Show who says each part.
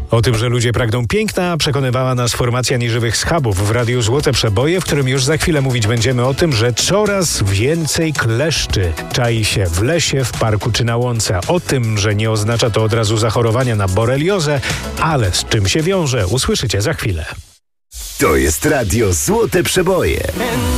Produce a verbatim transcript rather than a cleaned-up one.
Speaker 1: O tym, że ludzie pragną piękna, przekonywała nas formacja nieżywych schabów w Radiu Złote Przeboje, w którym już za chwilę mówić będziemy o tym, że coraz więcej kleszczy czai się w lesie, w parku czy na łące. O tym, że nie oznacza to od razu zachorowania na boreliozę, ale z czym się wiąże, usłyszycie za chwilę.
Speaker 2: To jest Radio Złote Przeboje.